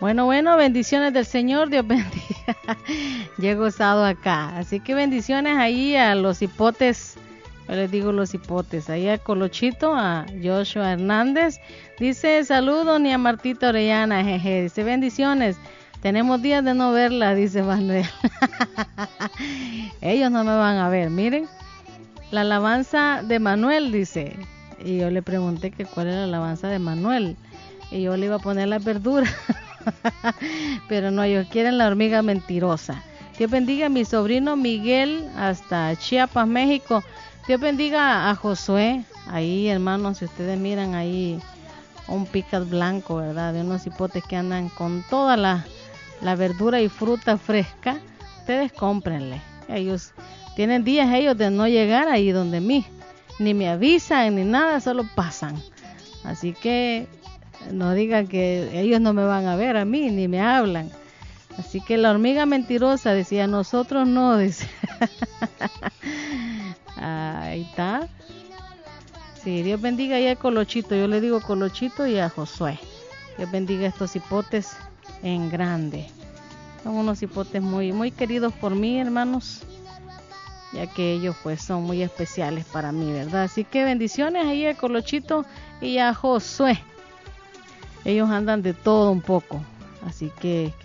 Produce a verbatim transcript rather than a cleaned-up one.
Bueno, bueno, bendiciones del Señor, Dios bendiga. Ya he gozado acá. Así que bendiciones ahí a los hipotes, yo les digo los hipotes, ahí a Colochito, a Joshua Hernández. Dice, saludos, ni a Martita Orellana, jeje. Dice, bendiciones. Tenemos días de no verla, dice Manuel. Ellos no me van a ver, miren. La alabanza de Manuel, dice. Y yo le pregunté que cuál era la alabanza de Manuel. Y yo le iba a poner las verduras. Pero no, ellos quieren la hormiga mentirosa. Dios bendiga a mi sobrino Miguel hasta Chiapas, México. Dios bendiga a Josué. Ahí, hermanos, si ustedes miran ahí un picat blanco, ¿verdad? De unos hipotes que andan con toda la, la verdura y fruta fresca. Ustedes cómprenle. Ellos tienen días ellos de no llegar ahí donde mí. Ni me avisan ni nada, solo pasan. Así que no digan que ellos no me van a ver a mí, ni me hablan. Así que la hormiga mentirosa decía, nosotros no, dice. Ahí está. Sí, Dios bendiga ahí a Colochito. Yo le digo Colochito y a Josué. Dios bendiga a estos hipotes en grande. Son unos hipotes muy, muy queridos por mí, hermanos, ya que ellos pues son muy especiales para mí, ¿verdad? Así que bendiciones ahí a Colochito y a Josué. Ellos andan de todo un poco, así que